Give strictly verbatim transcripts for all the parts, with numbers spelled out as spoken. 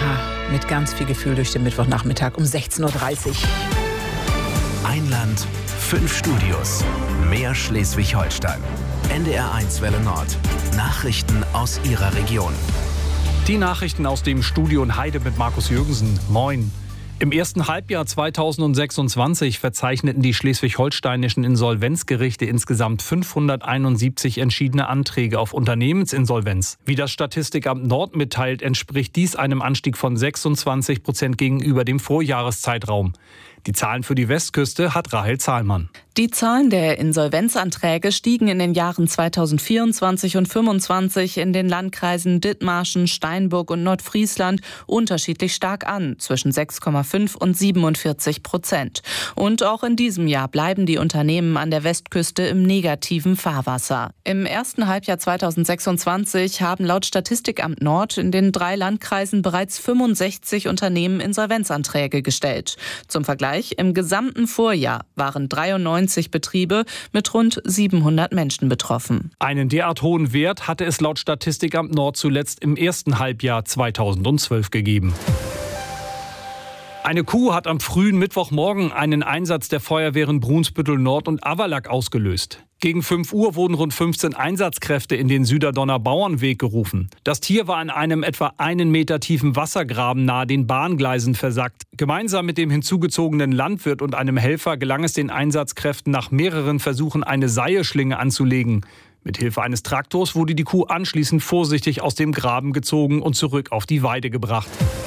mit ganz viel Gefühl durch den Mittwochnachmittag um sechzehn Uhr dreißig. Ein Land, fünf Studios, mehr Schleswig-Holstein. N D R eins Welle Nord. Nachrichten aus Ihrer Region. Die Nachrichten aus dem Studio in Heide mit Markus Jürgensen. Moin. Im ersten Halbjahr zweitausendsechsundzwanzig verzeichneten die schleswig-holsteinischen Insolvenzgerichte insgesamt fünfhunderteinundsiebzig entschiedene Anträge auf Unternehmensinsolvenz. Wie das Statistikamt Nord mitteilt, entspricht dies einem Anstieg von sechsundzwanzig Prozent gegenüber dem Vorjahreszeitraum. Die Zahlen für die Westküste hat Rahel Zahlmann. Die Zahlen der Insolvenzanträge stiegen in den Jahren zweitausendvierundzwanzig und fünfundzwanzig in den Landkreisen Dithmarschen, Steinburg und Nordfriesland unterschiedlich stark an, zwischen sechs Komma fünf und siebenundvierzig Prozent. Und auch in diesem Jahr bleiben die Unternehmen an der Westküste im negativen Fahrwasser. Im ersten Halbjahr zweitausendsechsundzwanzig haben laut Statistikamt Nord in den drei Landkreisen bereits fünfundsechzig Unternehmen Insolvenzanträge gestellt. Zum Vergleich: Im gesamten Vorjahr waren dreiundneunzig Betriebe mit rund siebenhundert Menschen betroffen. Einen derart hohen Wert hatte es laut Statistikamt Nord zuletzt im ersten Halbjahr zweitausendzwölf gegeben. Eine Kuh hat am frühen Mittwochmorgen einen Einsatz der Feuerwehren Brunsbüttel Nord und Averlak ausgelöst. Gegen fünf Uhr wurden rund fünfzehn Einsatzkräfte in den Süderdonner Bauernweg gerufen. Das Tier war in einem etwa einen Meter tiefen Wassergraben nahe den Bahngleisen versackt. Gemeinsam mit dem hinzugezogenen Landwirt und einem Helfer gelang es den Einsatzkräften nach mehreren Versuchen, eine Seilschlinge anzulegen. Mit Hilfe eines Traktors wurde die Kuh anschließend vorsichtig aus dem Graben gezogen und zurück auf die Weide gebracht.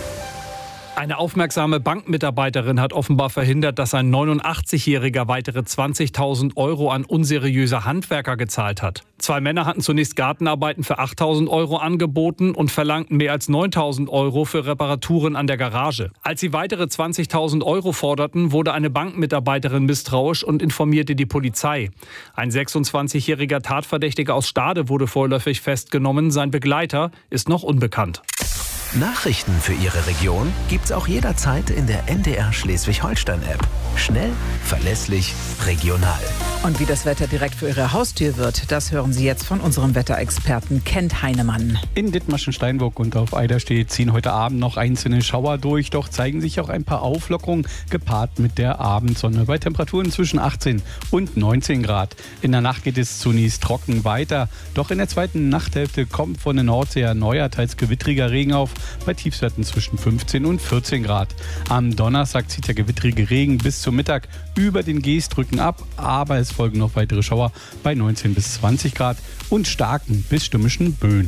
Eine aufmerksame Bankmitarbeiterin hat offenbar verhindert, dass ein neunundachtzigjähriger weitere zwanzigtausend Euro an unseriöse Handwerker gezahlt hat. Zwei Männer hatten zunächst Gartenarbeiten für achttausend Euro angeboten und verlangten mehr als neuntausend Euro für Reparaturen an der Garage. Als sie weitere zwanzigtausend Euro forderten, wurde eine Bankmitarbeiterin misstrauisch und informierte die Polizei. Ein sechsundzwanzigjähriger Tatverdächtiger aus Stade wurde vorläufig festgenommen. Sein Begleiter ist noch unbekannt. Nachrichten für Ihre Region gibt's auch jederzeit in der N D R Schleswig-Holstein-App. Schnell, verlässlich, regional. Und wie das Wetter direkt für Ihre Haustür wird, das hören Sie jetzt von unserem Wetterexperten Kent Heinemann. In Dithmarschen, Steinburg und auf Eiderstedt ziehen heute Abend noch einzelne Schauer durch, doch zeigen sich auch ein paar Auflockerungen, gepaart mit der Abendsonne. Bei Temperaturen zwischen achtzehn und neunzehn Grad. In der Nacht geht es zunächst trocken weiter, doch in der zweiten Nachthälfte kommt von der Nordsee erneuert teils gewittriger Regen auf, bei Tiefstwerten zwischen fünfzehn und vierzehn Grad. Am Donnerstag zieht der gewittrige Regen bis zum Mittag über den Geestdrücken ab, aber es folgen noch weitere Schauer bei neunzehn bis zwanzig Grad und starken bis stürmischen Böen.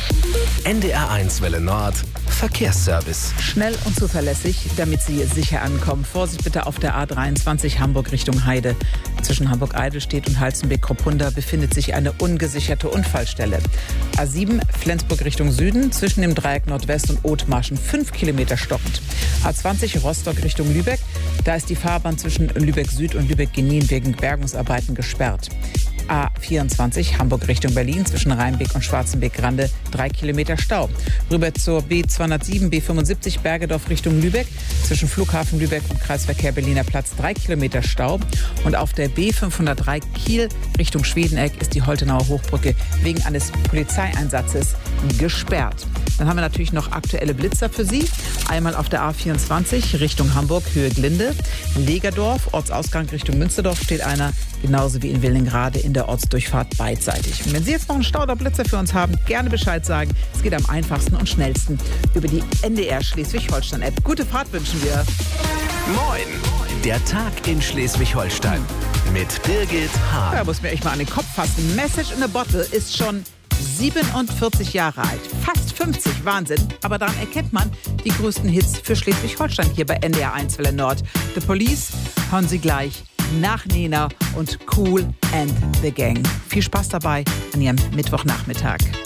N D R eins Welle Nord Verkehrsservice. Schnell und zuverlässig, damit Sie sicher ankommen. Vorsicht bitte auf der A dreiundzwanzig Hamburg Richtung Heide. Zwischen Hamburg-Eidelstedt und Halstenbek-Kropunda befindet sich eine ungesicherte Unfallstelle. A sieben Flensburg Richtung Süden zwischen dem Dreieck Nordwest und Othmarschen fünf Kilometer stockend. A zwanzig Rostock Richtung Lübeck, da ist die Fahrbahn zwischen Lübeck Süd und Lübeck Genin wegen Bergungsarbeiten gesperrt. A vierundzwanzig Hamburg Richtung Berlin zwischen Rheinbeck und Schwarzenbeck-Grande drei Kilometer Stau. Rüber zur B zweihundertsieben B fünfundsiebzig Bergedorf Richtung Lübeck zwischen Flughafen Lübeck und Kreisverkehr Berliner Platz drei Kilometer Stau. Und auf der B fünfhundertdrei Kiel Richtung Schwedeneck ist die Holtenauer Hochbrücke wegen eines Polizeieinsatzes gesperrt. Dann haben wir natürlich noch aktuelle Blitzer für Sie. Einmal auf der A vierundzwanzig Richtung Hamburg, Höhe Glinde. Legerdorf, Ortsausgang Richtung Münsterdorf steht einer, genauso wie in Willingrade in der Ortsdurchfahrt beidseitig. Und wenn Sie jetzt noch einen Stau oder Blitzer für uns haben, gerne Bescheid sagen. Es geht am einfachsten und schnellsten über die N D R Schleswig-Holstein-App. Gute Fahrt wünschen wir. Moin, der Tag in Schleswig-Holstein mit Birgit Hahn. Da muss mir echt mal an den Kopf fassen. Message in a Bottle ist schon siebenundvierzig Jahre alt. Fast fünfzig, Wahnsinn. Aber daran erkennt man die größten Hits für Schleswig-Holstein hier bei N D R eins Welle Nord. The Police hören Sie gleich nach Nena und Kool and the Gang. Viel Spaß dabei an Ihrem Mittwochnachmittag.